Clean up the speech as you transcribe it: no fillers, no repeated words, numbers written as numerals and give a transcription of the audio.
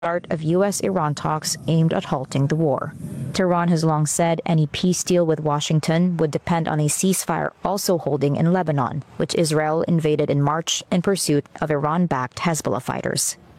start of U.S.-Iran talks aimed at halting the war. Tehran has long said any peace deal with Washington would depend on a ceasefire also holding in Lebanon, which Israel invaded in March in pursuit of Iran-backed Hezbollah fighters.